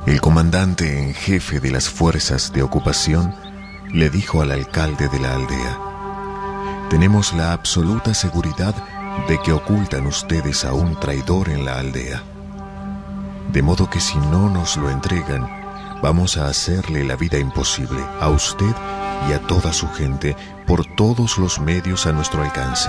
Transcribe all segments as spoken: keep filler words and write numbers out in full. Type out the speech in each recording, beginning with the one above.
El comandante en jefe de las fuerzas de ocupación le dijo al alcalde de la aldea: «Tenemos la absoluta seguridad de que ocultan ustedes a un traidor en la aldea. De modo que si no nos lo entregan, vamos a hacerle la vida imposible a usted y a toda su gente por todos los medios a nuestro alcance».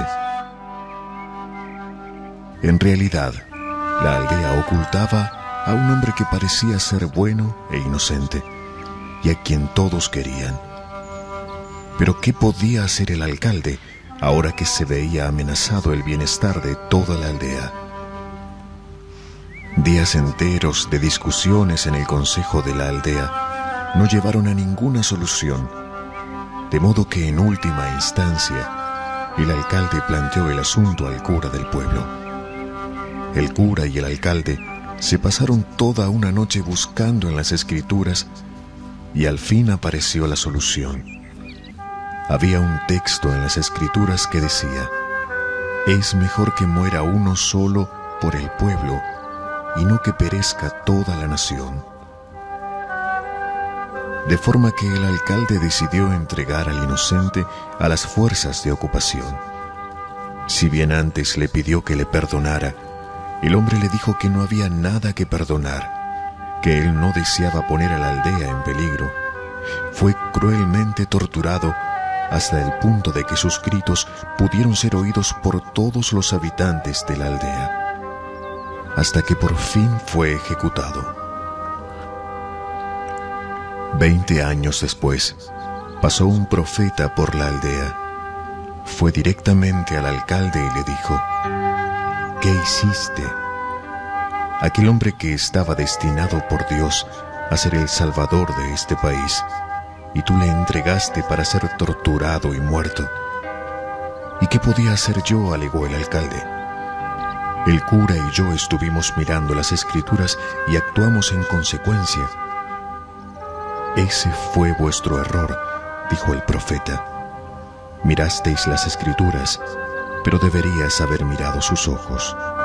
En realidad, la aldea ocultaba a un hombre que parecía ser bueno e inocente, y a quien todos querían. Pero ¿qué podía hacer el alcalde ahora que se veía amenazado el bienestar de toda la aldea? Días enteros de discusiones en el consejo de la aldea no llevaron a ninguna solución, de modo que en última instancia el alcalde planteó el asunto al cura del pueblo. El cura y el alcalde se pasaron toda una noche buscando en las escrituras y al fin apareció la solución. Había un texto en las escrituras que decía: «Es mejor que muera uno solo por el pueblo y no que perezca toda la nación». De forma que el alcalde decidió entregar al inocente a las fuerzas de ocupación. Si bien antes le pidió que le perdonara, el hombre le dijo que no había nada que perdonar, que él no deseaba poner a la aldea en peligro. Fue cruelmente torturado hasta el punto de que sus gritos pudieron ser oídos por todos los habitantes de la aldea, hasta que por fin fue ejecutado. Veinte años después, pasó un profeta por la aldea. Fue directamente al alcalde y le dijo: «¿Qué hiciste?» Aquel hombre que estaba destinado por Dios a ser el salvador de este país, y tú le entregaste para ser torturado y muerto. «¿Y qué podía hacer yo?», alegó el alcalde. «El cura y yo estuvimos mirando las escrituras y actuamos en consecuencia». «Ese fue vuestro error», dijo el profeta. «Mirasteis las escrituras, pero deberías haber mirado sus ojos».